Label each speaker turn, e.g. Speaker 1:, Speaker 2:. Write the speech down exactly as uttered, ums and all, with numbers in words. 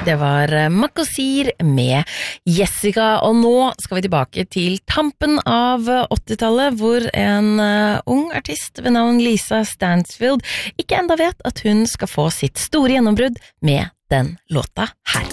Speaker 1: Det var Makosir med Jessica, og nå skal vi tilbake til tampen av åttitallet, hvor en uh, ung artist ved navn Lisa Stansfield ikke enda vet at hun skal få sitt store gjennombrudd med den låta her.